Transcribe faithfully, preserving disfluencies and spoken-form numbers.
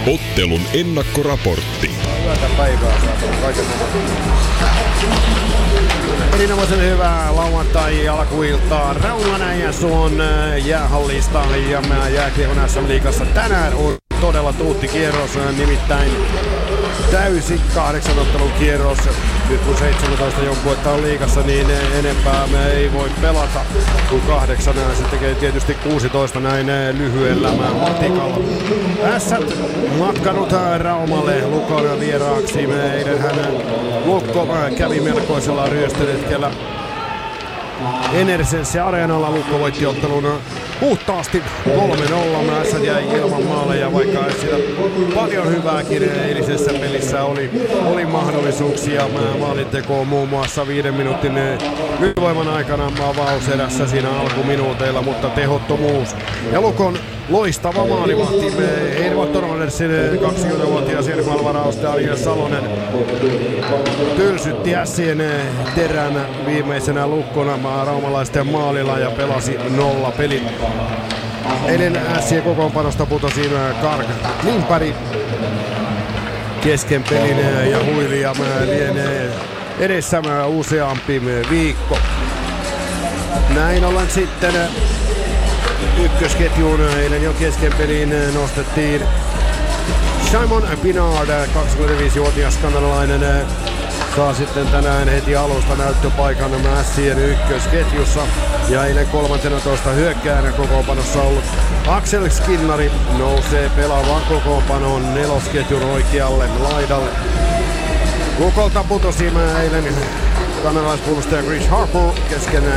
Ottelun ennakkoraportti. Hyvää päivää kaiken erinomaisen hyvää lauantai alkuiltaa Rauman ja Suon jäähallista ja jääkiekon S M-liigassa tänään on todella tuutti kierros, nimittäin täysi kahdeksan ottelun kierros. Nyt kun seitsemäntoista joukkuetta on liigassa, niin enempää me ei voi pelata kuin kahdeksan. Se tekee tietysti kuusitoista näin lyhyellä matikalla. Ässät matkanut Raumalle Lukon vieraaksi. Eilenhän Lukko kävi melkoisella ryöstöretkellä Enersense-areenalla. Lukko voitti ottelun puhtaasti kolme nolla. Ässät jäi ilman maaleja, vaikka siellä paljon hyvääkin eilisessä pelissä oli, oli mahdollisuuksia maalintekoon, muun muassa viiden minuutin ylivoiman aikana avauserässä siinä alkuminuuteilla, mutta tehottomuus. Ja Lukon loistava maalivahti Edvard Torvaldersin kaksikymmentävuotias Jerko Alvarado Salonen tylsytti Ässien terän viimeisenä Lukkona raumalaisten maalilla ja pelasi nolla pelit. Eilen Ässien kokoonpanosta putosi Kark Limpari kesken pelin ja huilia lienee edessä useampi viikko. Näin ollen sitten ykkösketjuun eilen jo kesken peliin nostettiin Simon Pinard, kaksikymmentäviisivuotias kanadalainen, saa sitten tänään heti alusta näyttöpaikan Ässien ykkösketjussa. Ja eilen kolmantenatoista hyökkääjänä kokoonpanossa ollut Axel Skinnari nousee pelaavaan kokoonpanoon nelosketjun oikealle laidalle. Lukolta putosi eilen kanadalaispuolustaja Chris Harper kesken